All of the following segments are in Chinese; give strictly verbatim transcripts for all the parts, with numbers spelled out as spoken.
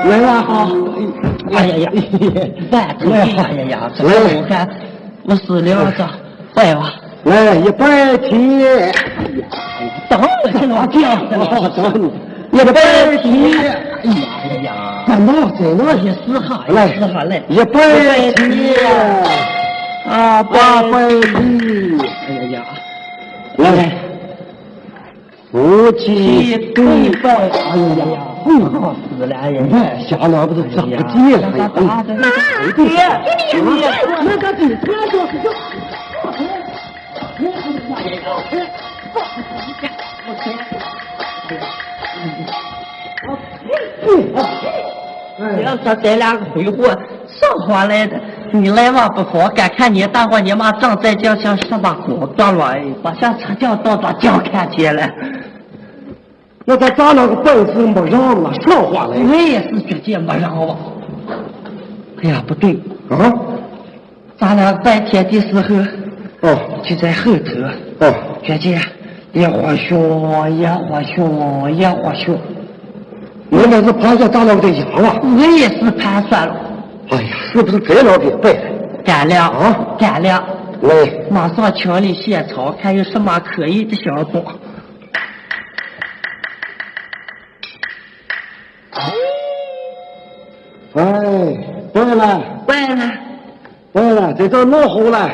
来了哈！ 哎呀呀，饭头哎呀呀，这我看我死了这，拜吧。 来一百提， 等我去了，这样哦，等你一百提。 哎呀呀， 怎么怎么也死哈， 来死哈来， 一百提啊，八百提。 哎呀呀， 来，夫妻对拜。哎呀呀， 好死了人！ 哎，下来不是咋个地了？哎呀， 爹，爹， 那个地方说。 你要说这两个鬼货上话来的，你来嘛不好，该看你大伙你妈正在叫像什么狗断了，哎，把像车叫到把叫看见了。 那他咋那个本事没让了？上话来， 我也是觉得没让我。哎呀，不对啊！ 咱俩白天的时候， 哦， 就在后头， 哦， 觉得也滑雪，也滑雪，也滑雪。 我那是爬下大老的羊了。 我也是盘算了。 哎呀，是不是该老给背了？ 干了啊， 干了。 来， 马上群里写草，看有什么可以的小作。 哎，对了， 坏了， 对了，这叫弄好了，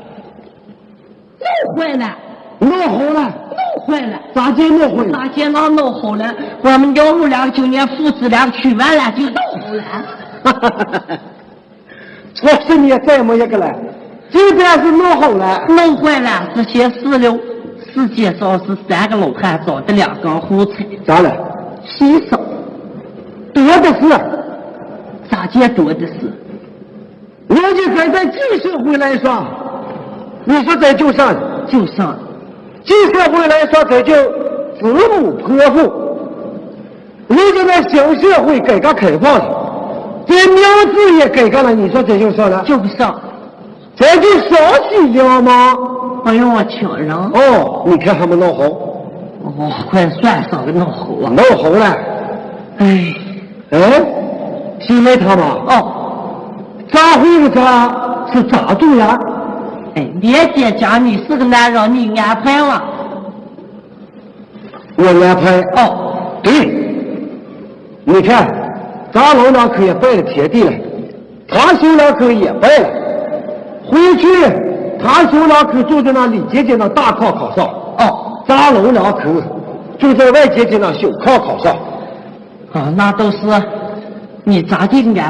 弄坏了， 弄好了， 弄坏了。 咋就弄坏了？ 大街上弄好了，我们娘母俩就连父子俩取完了就弄好了。 哈哈哈哈！我是你再没一个了，这边是弄好了， 弄坏了，这些石榴，世界上是三个老汉找的两根胡菜， 咋了？ 牺牲多的是， 咋见多的是？ 我就该在旧社会来说，你说在旧上， 就上旧社会来说，这就子母泼妇。你就在新社会改革开放了，这名字也改革了，你说这就说了， 就不上。 这就少气了吗？ 哎呦，我亲人！ 哦，你看还没弄好？ 哦，快算上个弄好啊！ 弄好了。 哎， 哎，是来他吗？ 哦， 咋回事啊？是咋住呀？ 哎，连姐讲你是个男人，你安排吗？ 我安排。 哦， 对，你看，咱老两口也拜了天地了，他兄两口也拜了，回去他兄两口就在那李姐姐那大炕炕上， 哦， 咱老两口就在外姐姐那小炕炕上。 啊，那都是你咋的安